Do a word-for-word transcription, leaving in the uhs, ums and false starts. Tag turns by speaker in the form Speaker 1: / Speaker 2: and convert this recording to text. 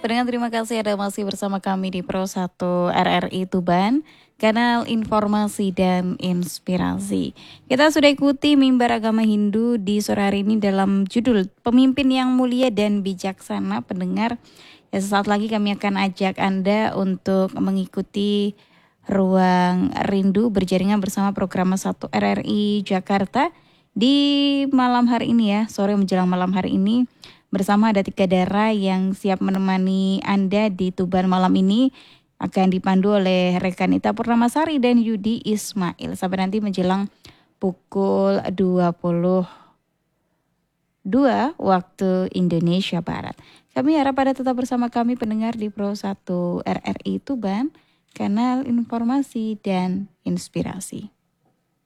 Speaker 1: Pendengar terima kasih Anda masih bersama kami di Pro satu R R I Tuban, kanal informasi dan inspirasi. Kita sudah ikuti mimbar agama Hindu di sore hari ini dalam judul Pemimpin yang Mulia dan Bijaksana. Pendengar, ya sesaat lagi kami akan ajak Anda untuk mengikuti Ruang Rindu berjaringan bersama program satu R R I Jakarta di malam hari ini ya, sore menjelang malam hari ini. Bersama ada tiga daerah yang siap menemani Anda di Tuban malam ini, akan dipandu oleh rekan Ita Purnamasari dan Yudi Ismail sampai nanti menjelang pukul dua puluh dua waktu Indonesia Barat. Kami harap Anda tetap bersama kami pendengar di Pro satu R R I Tuban, kanal informasi dan inspirasi.